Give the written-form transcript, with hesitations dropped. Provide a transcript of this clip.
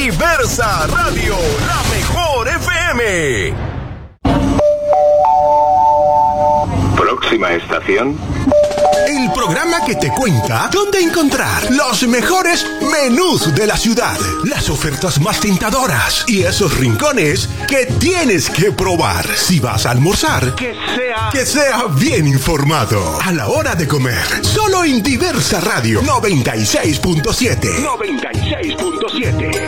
Diversa Radio, la mejor FM. Próxima estación. El programa que te cuenta dónde encontrar los mejores menús de la ciudad, las ofertas más tentadoras y esos rincones que tienes que probar. Si vas a almorzar, que sea bien informado. A la hora de comer, solo en Diversa Radio 96.7. 96.7.